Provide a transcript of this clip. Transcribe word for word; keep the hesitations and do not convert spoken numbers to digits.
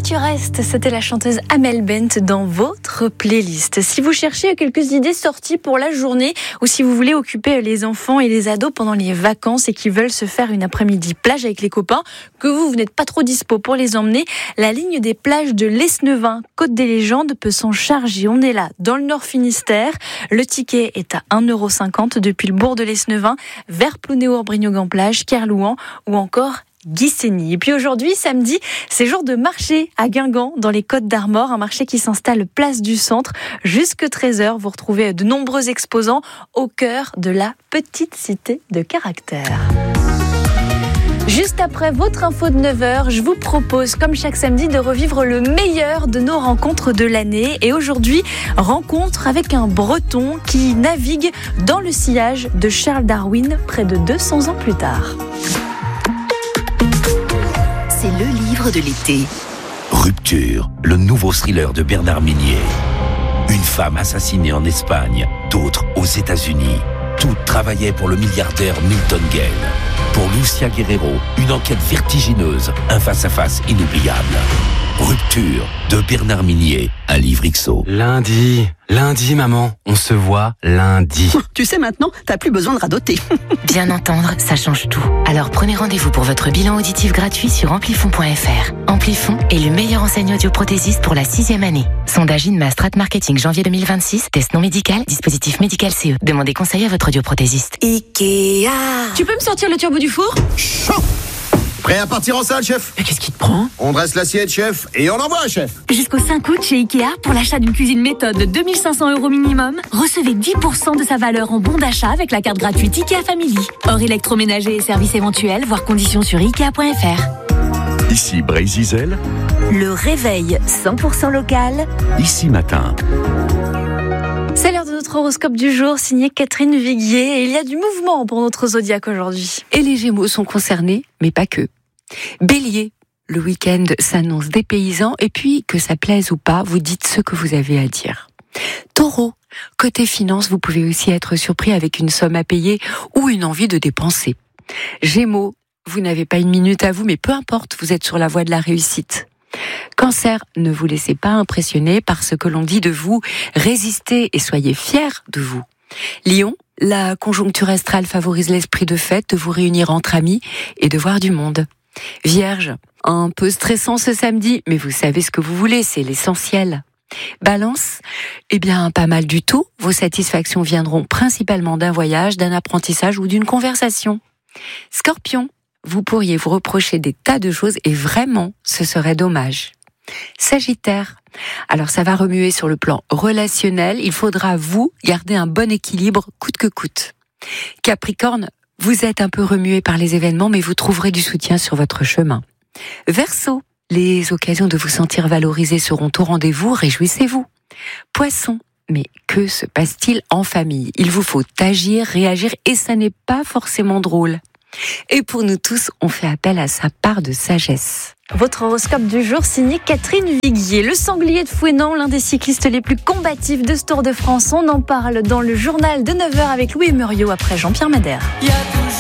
tu restes, c'était la chanteuse Amel Bent dans votre playlist. Si vous cherchez quelques idées sorties pour la journée ou si vous voulez occuper les enfants et les ados pendant les vacances et qui veulent se faire une après-midi plage avec les copains, que vous, vous n'êtes pas trop dispo pour les emmener, la ligne des plages de l'Esnevin, Côte des Légendes peut s'en charger. On est là, dans le Nord Finistère. Le ticket est à un euro cinquante depuis le bourg de l'Esnevin vers Plounéour-Brignogan-Plage, Kerlouan ou encore Guissény. Et puis aujourd'hui, samedi, c'est jour de marché à Guingamp, dans les Côtes d'Armor, un marché qui s'installe place du Centre. Jusque treize heures, vous retrouvez de nombreux exposants au cœur de la petite cité de caractère. Juste après votre info de neuf heures, je vous propose, comme chaque samedi, de revivre le meilleur de nos rencontres de l'année. Et aujourd'hui, rencontre avec un Breton qui navigue dans le sillage de Charles Darwin près de deux cents ans plus tard. C'est le livre de l'été. Rupture, le nouveau thriller de Bernard Minier. Une femme assassinée en Espagne, d'autres aux États-Unis. Toutes travaillaient pour le milliardaire Milton Gale. Pour Lucia Guerrero, une enquête vertigineuse, un face-à-face inoubliable. Rupture de Bernard Minier, un livre X O. Lundi, lundi maman, on se voit lundi. Tu sais maintenant, t'as plus besoin de radoter. Bien entendre, ça change tout. Alors prenez rendez-vous pour votre bilan auditif gratuit sur amplifon point f r. Amplifon est le meilleur enseigne audioprothésiste pour la sixième année. Sondage Inma Strat Marketing janvier deux mille vingt-six, test non médical, dispositif médical C E. Demandez conseil à votre audioprothésiste. Ikea. Tu peux me sortir le turbo du four ? Chaud. Prêt à partir en salle, chef ? Mais qu'est-ce qui te prend ? On dresse l'assiette, chef, et on envoie, chef. Jusqu'au cinq août chez Ikea, pour l'achat d'une cuisine méthode de deux mille cinq cents euros minimum, recevez dix pour cent de sa valeur en bon d'achat avec la carte gratuite Ikea Family. Hors électroménager et services éventuels, voire conditions sur ikea point f r. Ici Brézizel. Le réveil cent pour cent local. Ici Matin. C'est l'heure de notre horoscope du jour, signé Catherine Viguier. Et il y a du mouvement pour notre zodiaque aujourd'hui. Et les Gémeaux sont concernés, mais pas que. Bélier, le week-end s'annonce dépaysant, et puis, que ça plaise ou pas, vous dites ce que vous avez à dire. Taureau, côté finance, vous pouvez aussi être surpris avec une somme à payer ou une envie de dépenser. Gémeaux, vous n'avez pas une minute à vous, mais peu importe, vous êtes sur la voie de la réussite. Cancer, ne vous laissez pas impressionner par ce que l'on dit de vous, résistez et soyez fiers de vous. Lion, la conjoncture astrale favorise l'esprit de fête, de vous réunir entre amis et de voir du monde. Vierge, un peu stressant ce samedi, mais vous savez ce que vous voulez, c'est l'essentiel. Balance, eh bien pas mal du tout, vos satisfactions viendront principalement d'un voyage, d'un apprentissage ou d'une conversation. Scorpion, vous pourriez vous reprocher des tas de choses et vraiment, ce serait dommage. Sagittaire, alors ça va remuer sur le plan relationnel, il faudra vous garder un bon équilibre coûte que coûte. Capricorne, vous êtes un peu remué par les événements, mais vous trouverez du soutien sur votre chemin. Verseau, les occasions de vous sentir valorisé seront au rendez-vous, réjouissez-vous. Poisson, mais que se passe-t-il en famille ? Il vous faut agir, réagir et ça n'est pas forcément drôle. Et pour nous tous, on fait appel à sa part de sagesse. Votre horoscope du jour signé Catherine Viguier. Le sanglier de Fouesnant, l'un des cyclistes les plus combatifs de ce Tour de France. On en parle dans le journal de neuf heures avec Louis Muriot après Jean-Pierre Madère.